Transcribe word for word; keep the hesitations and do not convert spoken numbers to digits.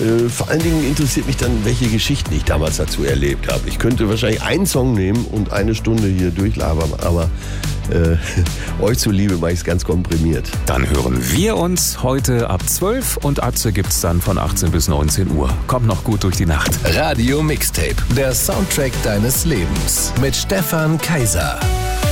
Äh, vor allen Dingen interessiert mich dann, welche Geschichten ich damals dazu erlebt habe. Ich könnte wahrscheinlich einen Song nehmen und eine Stunde hier durchlabern, aber äh, euch zuliebe mache ich es ganz komprimiert. Dann hören wir uns heute ab zwölf und Atze gibt's dann von achtzehn bis neunzehn Uhr. Kommt noch gut durch die Nacht. Radio Mixtape, der Soundtrack deines Lebens mit Stefan Kaiser.